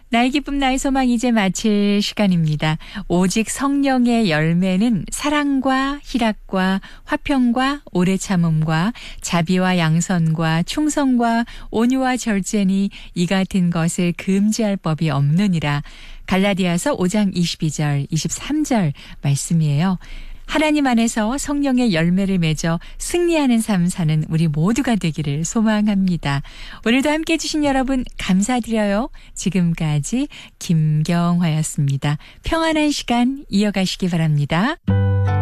나의 기쁨 나의 소망 이제 마칠 시간입니다. 오직 성령의 열매는 사랑과 희락과 화평과 오래 참음과 자비와 양선과 충성과 온유와 절제니 이 같은 것을 금지할 법이 없느니라. 갈라디아서 5장 22절 23절 말씀이에요. 하나님 안에서 성령의 열매를 맺어 승리하는 삶 사는 우리 모두가 되기를 소망합니다. 오늘도 함께해 주신 여러분 감사드려요. 지금까지 김경화였습니다. 평안한 시간 이어가시기 바랍니다.